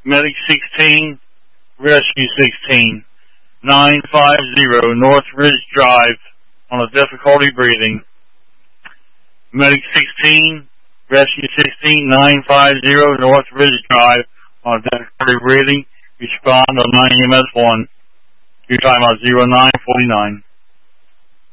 Medic 16, Rescue 16, 950 North Ridge Drive on a difficulty breathing. Medic 16, Rescue 16, 950 North Ridge Drive on a difficulty breathing. Respond on 9 EMS 1. Your time on 0949.